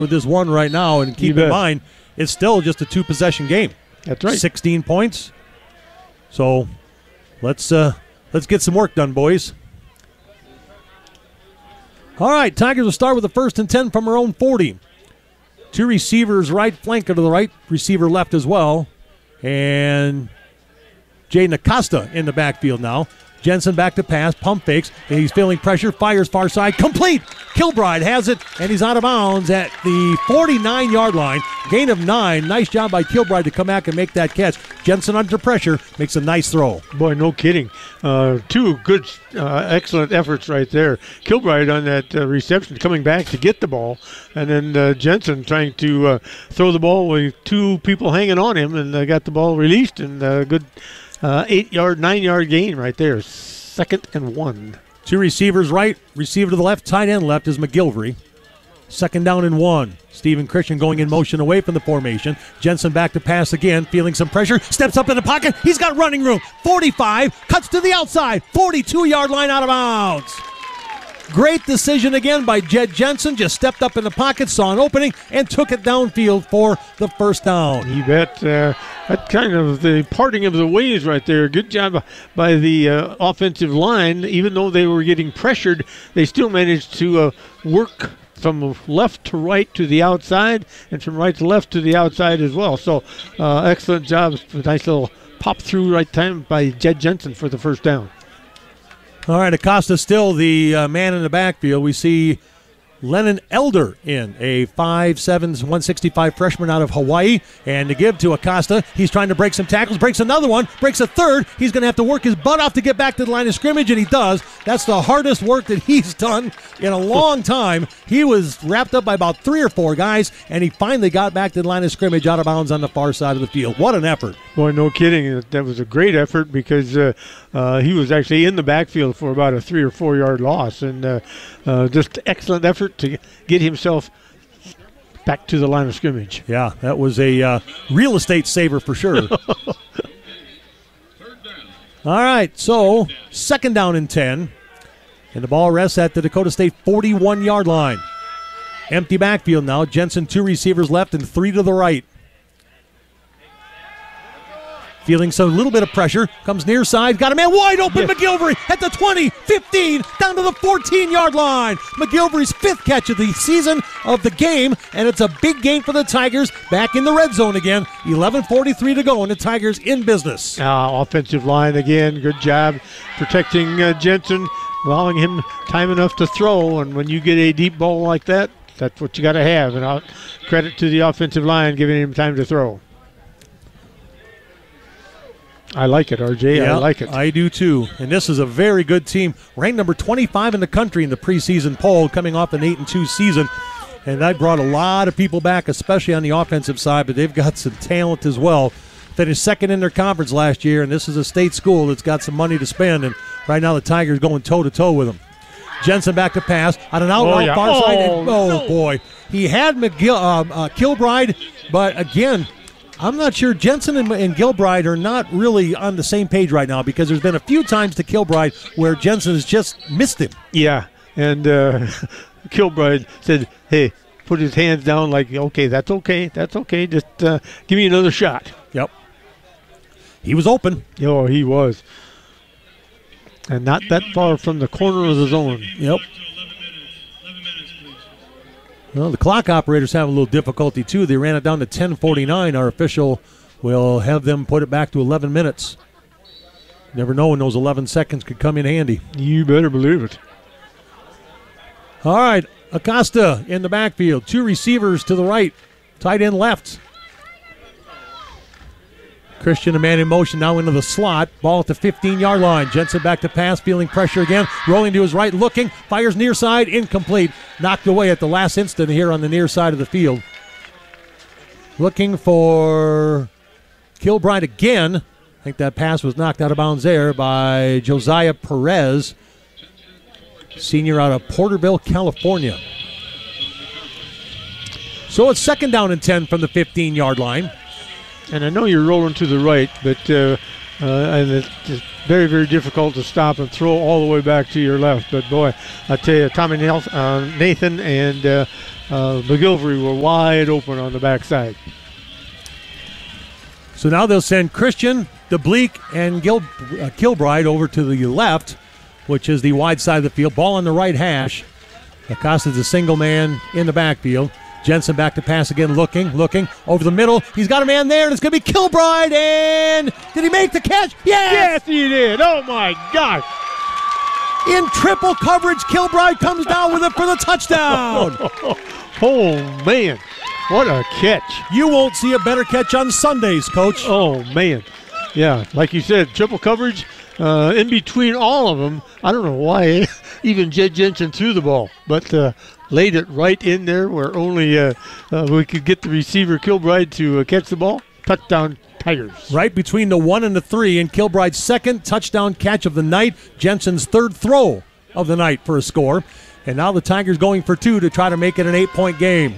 with this one right now, and keep in mind, it's still just a two-possession game. That's right. 16 points. So let's get some work done, boys. All right, Tigers will start with the 1st and 10 from our own 40. Two receivers right, flanker to the right, receiver left as well. And Jaden Acosta in the backfield now. Jensen back to pass, pump fakes, and he's feeling pressure, fires far side, complete! Kilbride has it, and he's out of bounds at the 49-yard line. Gain of 9. Nice job by Kilbride to come back and make that catch. Jensen under pressure makes a nice throw. Boy, no kidding. Two good, excellent efforts right there. Kilbride on that reception coming back to get the ball, and then Jensen trying to throw the ball with two people hanging on him, and got the ball released, and good 8-yard, 9-yard gain right there. 2nd and 1. Two receivers right, receiver to the left, tight end left is McGilvery. 2nd down and 1. Stephen Christian going in motion away from the formation. Jensen back to pass again, feeling some pressure. Steps up in the pocket. He's got running room. 45, cuts to the outside. 42-yard line out of bounds. Great decision again by Jed Jensen. Just stepped up in the pocket, saw an opening, and took it downfield for the 1st down. You bet. That kind of the parting of the ways right there. Good job by the offensive line. Even though they were getting pressured, they still managed to work from left to right to the outside, and from right to left to the outside as well. So excellent job. Nice little pop through right time by Jed Jensen for the 1st down. All right, Acosta still the man in the backfield. We see Lennon Elder in, a 5'7", 165 freshman out of Hawaii. And to give to Acosta, he's trying to break some tackles, breaks another one, breaks a third. He's going to have to work his butt off to get back to the line of scrimmage, and he does. That's the hardest work that he's done in a long time. He was wrapped up by about 3 or 4 guys, and he finally got back to the line of scrimmage out of bounds on the far side of the field. What an effort. Boy, no kidding. That was a great effort because he was actually in the backfield for about a 3 or 4 yard loss, and just excellent effort to get himself back to the line of scrimmage. Yeah, that was a real estate saver for sure. All right, so 2nd down and 10, and the ball rests at the Dakota State 41-yard line. Empty backfield now. Jensen, 2 receivers left and 3 to the right. Feeling a little bit of pressure. Comes near side. Got a man wide open. Yes. McGilvery at the 20, 15, down to the 14-yard line. McGilvery's 5th catch of the season, of the game, and it's a big game for the Tigers. Back in the red zone again. 11:43 to go, and the Tigers in business. Offensive line again. Good job protecting Jensen, allowing him time enough to throw. And when you get a deep ball like that, that's what you got to have. And credit to the offensive line giving him time to throw. I like it, RJ. Yeah, I like it. I do too. And this is a very good team. Ranked number 25 in the country in the preseason poll, coming off an 8-2 season. And that brought a lot of people back, especially on the offensive side, but they've got some talent as well. Finished 2nd in their conference last year, and this is a state school that's got some money to spend. And right now the Tigers going toe-to-toe with them. Jensen back to pass on an out far side. And, boy. He had Kilbride, but again, I'm not sure. Jensen and Kilbride are not really on the same page right now, because there's been a few times to Kilbride where Jensen has just missed him. Yeah, and Kilbride said, hey, put his hands down like, okay, that's okay. Just give me another shot. Yep. He was open. Oh, he was. And not that far from the corner of the zone. Yep. Well, the clock operators have a little difficulty, too. They ran it down to 10:49. Our official will have them put it back to 11 minutes. Never know when those 11 seconds could come in handy. You better believe it. All right, Acosta in the backfield. 2 receivers to the right, tight end left. Christian, a man in motion, now into the slot. Ball at the 15-yard line. Jensen back to pass, feeling pressure again. Rolling to his right, looking. Fires near side, incomplete. Knocked away at the last instant here on the near side of the field. Looking for Kilbride again. I think that pass was knocked out of bounds there by Josiah Perez, senior out of Porterville, California. So it's 2nd down and 10 from the 15-yard line. And I know you're rolling to the right, but and it's just very, very difficult to stop and throw all the way back to your left. But, boy, I tell you, Tommy Nathan and McGilvery were wide open on the backside. So now they'll send Christian, DeBleek, and Kilbride over to the left, which is the wide side of the field. Ball on the right hash. Acosta's a single man in the backfield. Jensen back to pass again, looking, over the middle. He's got a man there, and it's going to be Kilbride, and did he make the catch? Yes! Yes, he did. Oh, my gosh. In triple coverage, Kilbride comes down with it for the touchdown. Oh, man. What a catch. You won't see a better catch on Sundays, Coach. Oh, man. Yeah, like you said, triple coverage in between all of them. I don't know why even Jed Jensen threw the ball, but laid it right in there where only we could get the receiver Kilbride to catch the ball. Touchdown, Tigers. Right between the 1 and the 3, and Kilbride's second touchdown catch of the night, Jensen's third throw of the night for a score. And now the Tigers going for 2 to try to make it an 8-point game.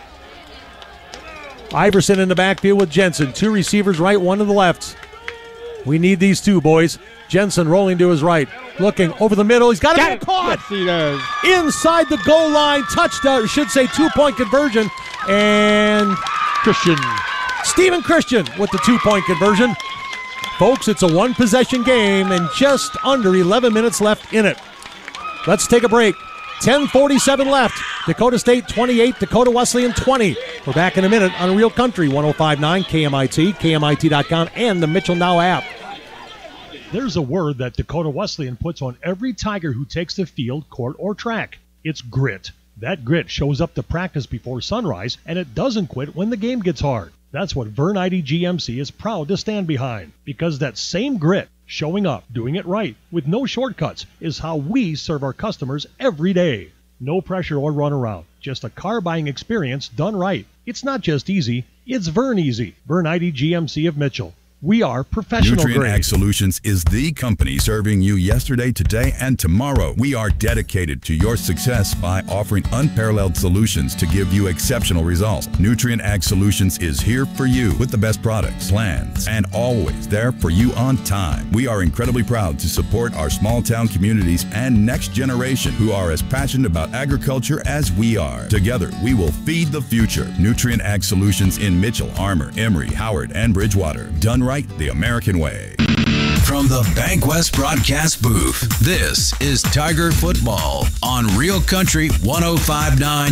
Iverson in the backfield with Jensen. 2 receivers right, 1 to the left. We need these 2, boys. Jensen rolling to his right. Looking over the middle. He's got it caught. Yes, he does. Inside the goal line. Touchdown. Should say 2-point conversion. And Christian. Stephen Christian with the 2-point conversion. Folks, it's a 1-possession game and just under 11 minutes left in it. Let's take a break. 10:47 left. Dakota State 28, Dakota Wesleyan 20. We're back in a minute on Real Country 105.9 KMIT, KMIT.com, and the Mitchell Now app. There's a word that Dakota Wesleyan puts on every Tiger who takes the field, court, or track. It's grit. That grit shows up to practice before sunrise, and it doesn't quit when the game gets hard. That's what Vern ID GMC is proud to stand behind, because that same grit, showing up, doing it right, with no shortcuts, is how we serve our customers every day. No pressure or runaround, just a car buying experience done right. It's not just easy, it's Vern Easy. Vern ID GMC of Mitchell. We are professional Nutrient grade. Ag Solutions is the company serving you yesterday, today, and tomorrow. We are dedicated to your success by offering unparalleled solutions to give you exceptional results. Nutrient Ag Solutions is here for you with the best products, plans, and always there for you on time. We are incredibly proud to support our small town communities and next generation who are as passionate about agriculture as we are. Together, we will feed the future. Nutrient Ag Solutions in Mitchell, Armour, Emory, Howard, and Bridgewater. Done right the American way. From the Bankwest broadcast booth, this is Tiger Football on Real Country 105.9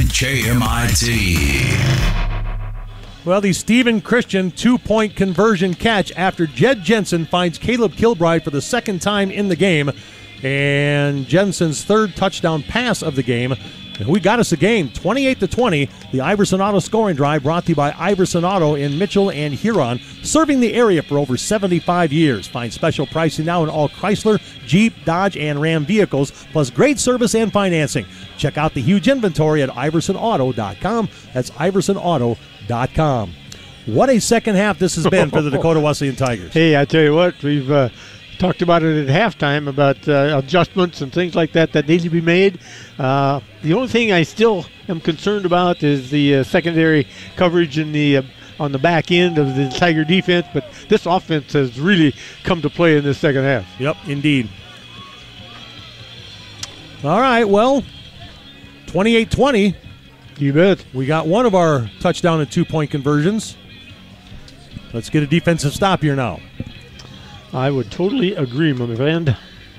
KMIT. Well, the Stephen Christian 2-point conversion catch after Jed Jensen finds Caleb Kilbride for the second time in the game, and Jensen's third touchdown pass of the game. And we got us a game, 28-20. The Iverson Auto scoring drive brought to you by Iverson Auto in Mitchell and Huron, serving the area for over 75 years. Find special pricing now in all Chrysler, Jeep, Dodge, and Ram vehicles, plus great service and financing. Check out the huge inventory at iversonauto.com. That's iversonauto.com. What a second half this has been for the Dakota Wesleyan Tigers. Hey, I tell you what, we've talked about it at halftime about adjustments and things like that need to be made. The only thing I still am concerned about is the secondary coverage in the on the back end of the Tiger defense, but this offense has really come to play in this second half. Yep, indeed. All right, well, 28-20. You bet. We got one of our touchdown and 2-point conversions. Let's get a defensive stop here now. I would totally agree, my friend.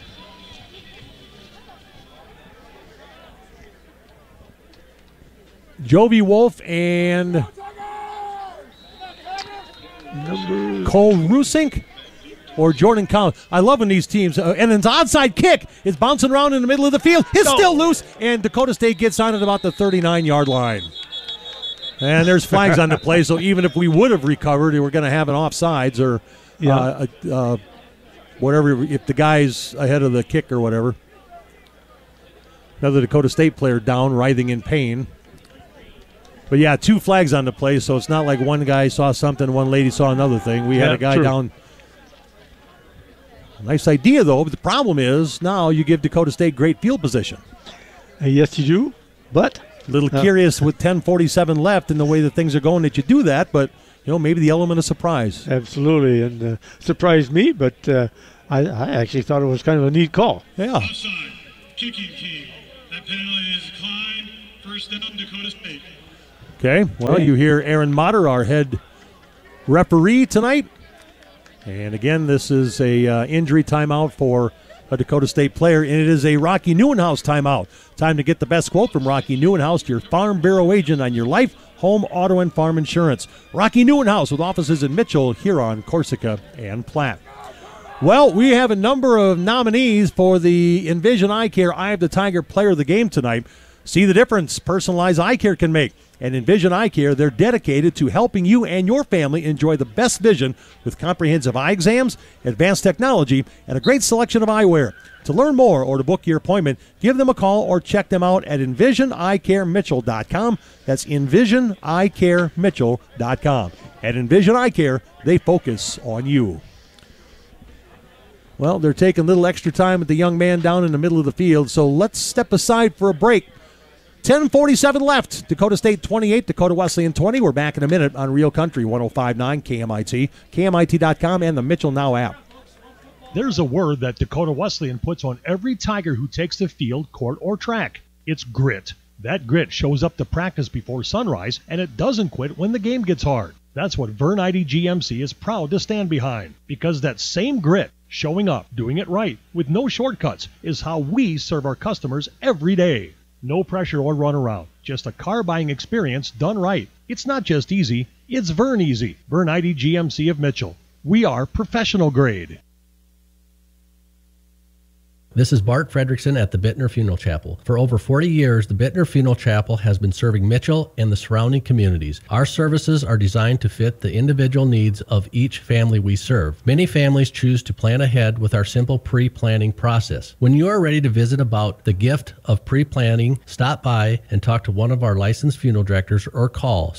Jovi Wolf and Cole Rusink or Jordan Collins. I love when these teams, and it's onside kick. It's bouncing around in the middle of the field. It's still loose, and Dakota State gets on at about the 39-yard line. And there's flags on the play, so even if we would have recovered, we're going to have an offsides or whatever, if the guy's ahead of the kick or whatever. Another Dakota State player down, writhing in pain. But, yeah, 2 flags on the play, so it's not like one guy saw something, one lady saw another thing. We had a guy down. Nice idea, though, but the problem is now you give Dakota State great field position. Yes, you do, but a little curious with 10:47 left and the way that things are going that you do that, but maybe the element of surprise. Absolutely, and surprised me, but I actually thought it was kind of a neat call. Yeah. Offside, kicking team. That penalty is declined First down, Dakota State. Okay, well, you hear Aaron Motter, our head referee tonight. And again, this is a injury timeout for a Dakota State player, and it is a Rocky Neuenhaus timeout. Time to get the best quote from Rocky Neuenhaus, your Farm Bureau agent on your life, home, auto, and farm insurance. Rocky Neuenhaus with offices in Mitchell, Huron, Corsica, and Platte. Well, we have a number of nominees for the Envision Eye Care Eye of the Tiger Player of the Game tonight. See the difference personalized eye care can make. And Envision Eye Care, they're dedicated to helping you and your family enjoy the best vision with comprehensive eye exams, advanced technology, and a great selection of eyewear. To learn more or to book your appointment, give them a call or check them out at EnvisionEyeCareMitchell.com. That's EnvisionEyeCareMitchell.com. At Envision Eye Care, they focus on you. Well, they're taking a little extra time with the young man down in the middle of the field, so let's step aside for a break. 10:47 left. Dakota State 28, Dakota Wesleyan 20. We're back in a minute on Real Country 105.9 KMIT, KMIT.com, and the Mitchell Now app. There's a word that Dakota Wesleyan puts on every Tiger who takes the field, court, or track. It's grit. That grit shows up to practice before sunrise, and it doesn't quit when the game gets hard. That's what Vern Ide GMC is proud to stand behind, because that same grit, showing up, doing it right, with no shortcuts, is how we serve our customers every day. No pressure or runaround, just a car buying experience done right. It's not just easy, it's Vern Easy. Vern Ide GMC of Mitchell. We are professional grade. This is Bart Fredrickson at the Bittner Funeral Chapel. For over 40 years, the Bittner Funeral Chapel has been serving Mitchell and the surrounding communities. Our services are designed to fit the individual needs of each family we serve. Many families choose to plan ahead with our simple pre-planning process. When you are ready to visit about the gift of pre-planning, stop by and talk to one of our licensed funeral directors or call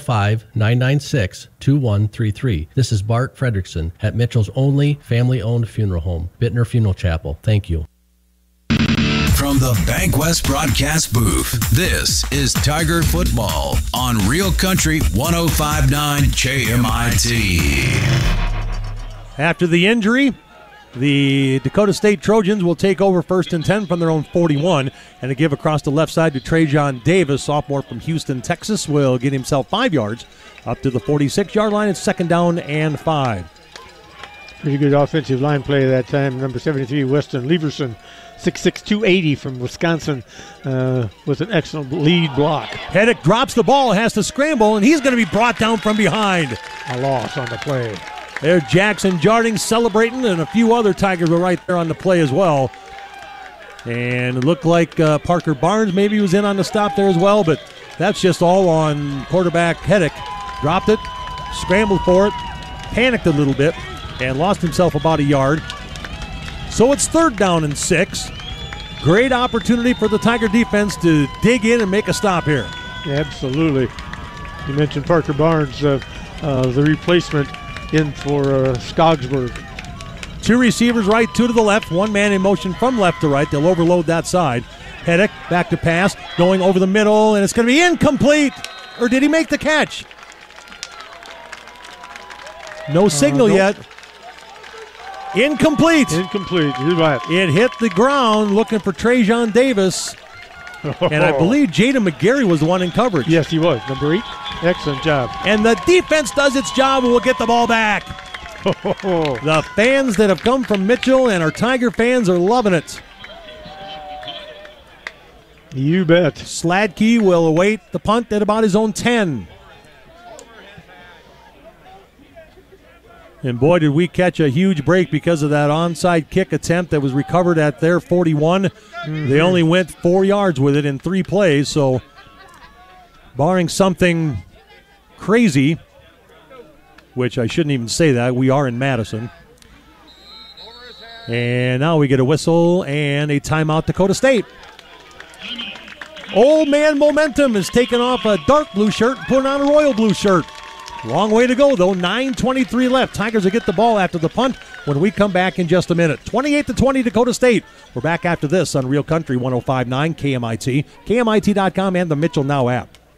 605-996-2133. This is Bart Fredrickson at Mitchell's only family-owned funeral home, Bittner Funeral Chapel. Thank you. From the Bank West broadcast booth, this is Tiger Football on Real Country 105.9 KMIT. After the injury, the Dakota State Trojans will take over 1st and 10 from their own 41, and a give across the left side to Trajan Davis, sophomore from Houston, Texas, will get himself 5 yards up to the 46-yard line. It's 2nd down and 5. Pretty good offensive line play that time. Number 73, Weston Leverson, 6'6", 280 from Wisconsin, with an excellent lead block. Heddick drops the ball, has to scramble, and he's going to be brought down from behind. A loss on the play. There's Jackson Jarding celebrating, and a few other Tigers were right there on the play as well. And it looked like Parker Barnes maybe was in on the stop there as well, but that's just all on quarterback Heddick. Dropped it, scrambled for it, panicked a little bit, and lost himself about a yard. So it's 3rd down and 6. Great opportunity for the Tiger defense to dig in and make a stop here. Yeah, absolutely. You mentioned Parker Barnes, the replacement in for Skogsburg. 2 receivers right, 2 to the left, 1 man in motion from left to right. They'll overload that side. Heddick back to pass, going over the middle, and it's going to be incomplete. Or did he make the catch? No signal yet. Incomplete. Incomplete. You're right. It hit the ground looking for Trajan Davis. And I believe Jaden McGarry was the one in coverage. Yes, he was. Number 8. Excellent job. And the defense does its job and will get the ball back. The fans that have come from Mitchell and our Tiger fans are loving it. You bet. Sladkey will await the punt at about his own 10. And boy, did we catch a huge break because of that onside kick attempt that was recovered at their 41. They only went 4 yards with it in 3 plays, so barring something crazy, which I shouldn't even say that, we are in Madison. And now we get a whistle and a timeout, Dakota State. Old man momentum is taking off a dark blue shirt and putting on a royal blue shirt. Long way to go, though. 9:23 left. Tigers will get the ball after the punt when we come back in just a minute. 28-20 Dakota State. We're back after this on Real Country 105.9 KMIT, KMIT.com, and the Mitchell Now app.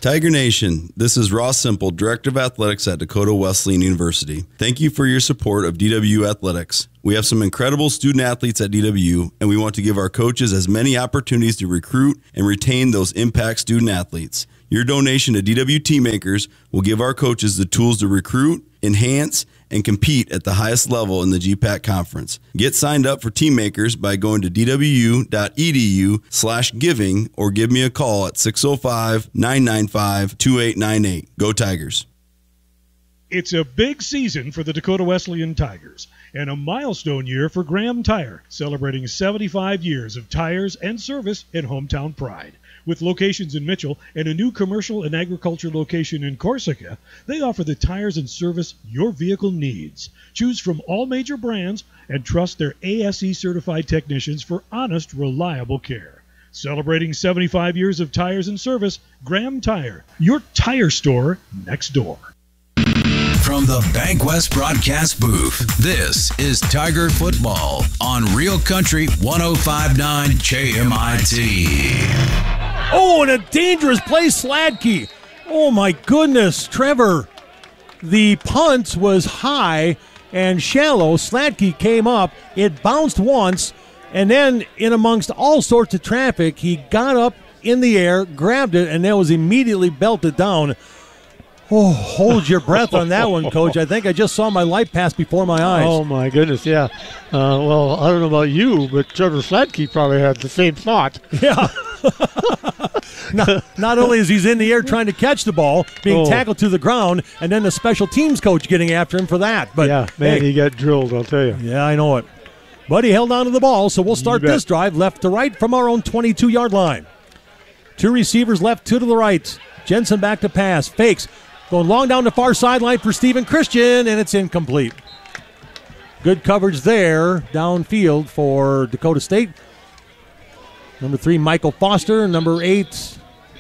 Tiger Nation, this is Ross Simple, Director of Athletics at Dakota Wesleyan University. Thank you for your support of DW Athletics. We have some incredible student athletes at DW, and we want to give our coaches as many opportunities to recruit and retain those impact student athletes. Your donation to DW Teammakers will give our coaches the tools to recruit, enhance, and compete at the highest level in the GPAC conference. Get signed up for Teammakers by going to dwu.edu/giving or give me a call at 605-995-2898. Go Tigers. It's a big season for the Dakota Wesleyan Tigers and a milestone year for Graham Tire, celebrating 75 years of tires and service in hometown pride. With locations in Mitchell and a new commercial and agriculture location in Corsica, they offer the tires and service your vehicle needs. Choose from all major brands and trust their ASE-certified technicians for honest, reliable care. Celebrating 75 years of tires and service, Graham Tire, your tire store next door. From the BankWest broadcast booth, this is Tiger Football on Real Country 105.9 KMIT. Oh, and a dangerous play, Sladkey. Oh, my goodness, Trevor. The punt was high and shallow. Sladkey came up. It bounced once, and then in amongst all sorts of traffic, he got up in the air, grabbed it, and then was immediately belted down. Oh, hold your breath on that one, Coach. I think I just saw my light pass before my eyes. Oh, my goodness, yeah. Well, I don't know about you, but Trevor Sladkey probably had the same thought. Yeah. Not only is he's in the air trying to catch the ball, being tackled to the ground, and then the special teams coach getting after him for that. But yeah, man, he got drilled, I'll tell you. Yeah, I know it. But he held on to the ball, so we'll start this drive left to right from our own 22-yard line. Two receivers left, two to the right. Jensen back to pass, fakes. Going long down the far sideline for Stephen Christian, and it's incomplete. Good coverage there, downfield for Dakota State. Number 3, Michael Foster. Number 8,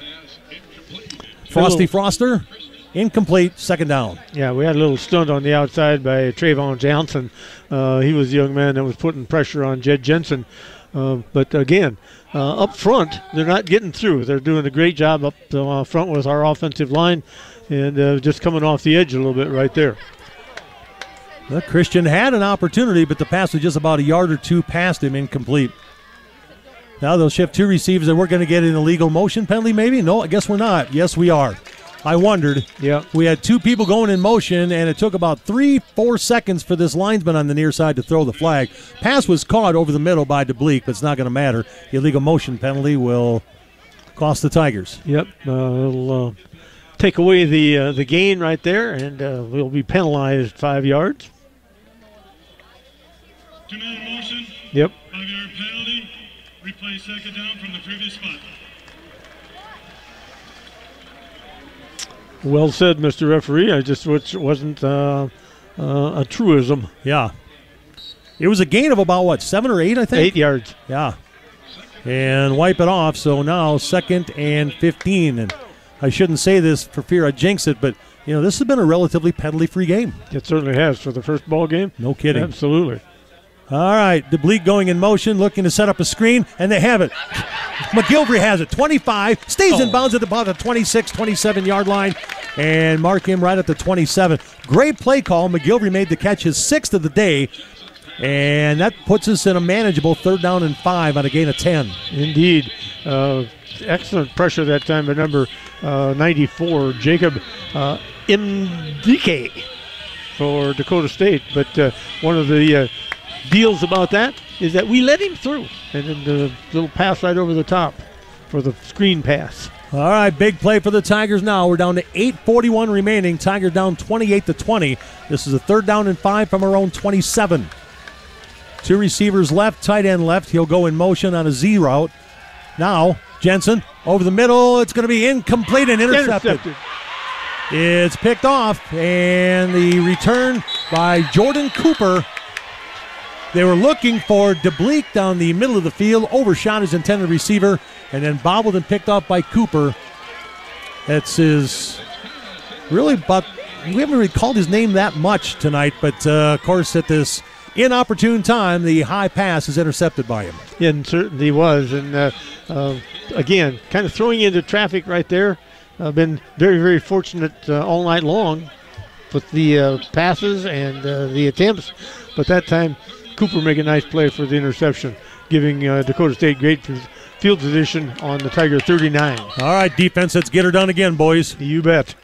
Frosty Froster. Incomplete, second down. Yeah, we had a little stunt on the outside by Trayvon Johnson. He was the young man that was putting pressure on Jed Jensen. But again, up front, they're not getting through. They're doing a great job up front with our offensive line. And just coming off the edge a little bit right there. Well, Christian had an opportunity, but the pass was just about a yard or two past him, incomplete. Now they'll shift two receivers, and we're going to get an illegal motion penalty maybe? No, I guess we're not. Yes, we are. I wondered. Yeah. We had two people going in motion, and it took about 3-4 seconds for this linesman on the near side to throw the flag. Pass was caught over the middle by DeBleek, but it's not going to matter. The illegal motion penalty will cost the Tigers. Yep. It'll take away the gain right there, and we'll be penalized 5 yards. 2-man motion. Yep. 5-yard penalty. Replay second down from the previous spot. Well said, Mr. Referee. I just wasn't a truism. Yeah. It was a gain of about, 7 or 8, I think? 8 yards. Yeah. And wipe it off. So now 2nd and 15. And I shouldn't say this for fear I jinx it, but, this has been a relatively penalty-free game. It certainly has for the first ball game. No kidding. Absolutely. All right, DeBleek going in motion, looking to set up a screen, and they have it. McGilvery has it, 25, stays in bounds at about the 26, 27-yard line, and mark him right at the 27. Great play call. McGilvery made the catch, his 6th of the day, and that puts us in a manageable 3rd down and 5 on a gain of 10. Indeed. Excellent pressure that time by number 94, Jacob Mdike for Dakota State. But one of the deals about that is that we let him through. And then the little pass right over the top for the screen pass. All right, big play for the Tigers now. We're down to 8:41 remaining. Tigers down 28-20. This is a 3rd down and 5 from our own 27. Two receivers left, tight end left. He'll go in motion on a Z route. Now, Jensen over the middle. It's going to be incomplete and intercepted. It's picked off, and the return by Jordan Cooper. They were looking for DeBleek down the middle of the field, overshot his intended receiver, and then bobbled and picked off by Cooper. That's his really about, we haven't really called his name that much tonight, but of course at this inopportune time, the high pass is intercepted by him. Yeah, and certainly was. And again, kind of throwing into traffic right there. been very, very fortunate all night long with the passes and the attempts. But that time, Cooper make a nice play for the interception, giving Dakota State great field position on the Tiger 39. All right, defense, let's get her done again, boys. You bet.